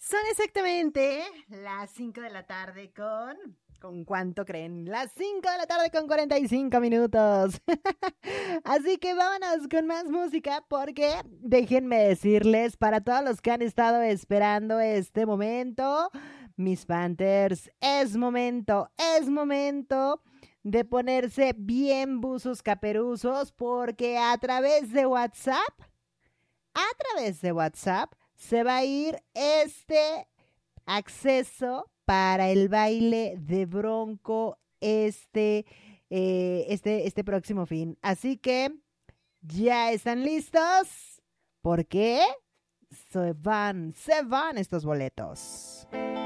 Son exactamente las 5 de la tarde con... ¿Con cuánto creen? Las 5 de la tarde con 45 minutos. Así que vámonos con más música porque déjenme decirles, para todos los que han estado esperando este momento, mis Panthers, es momento de ponerse bien buzos caperuzos porque a través de WhatsApp se va a ir este acceso para el baile de Bronco este próximo fin. Así que ya están listos porque se van estos boletos.